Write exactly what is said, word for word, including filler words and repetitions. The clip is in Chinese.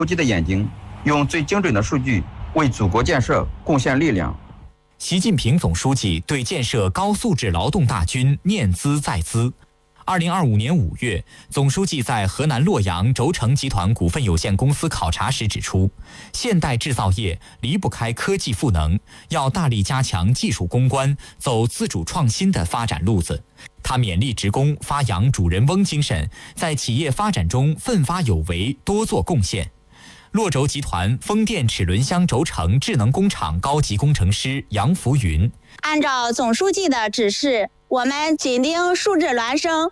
书记的眼睛，用最精准的数据为祖国建设贡献力量。 习近平总书记对建设高素质劳动大军念兹在兹。二零二五年五月，总书记在河南洛阳轴承集团股份有限公司考察时指出，现代制造业离不开科技赋能，要大力加强技术攻关，走自主创新的发展路子。他勉励职工发扬主人翁精神，在企业发展中奋发有为，多做贡献。洛轴集团风电齿轮箱轴承智能工厂高级工程师杨福云： 按照总书记的指示，我们紧盯数字孪生，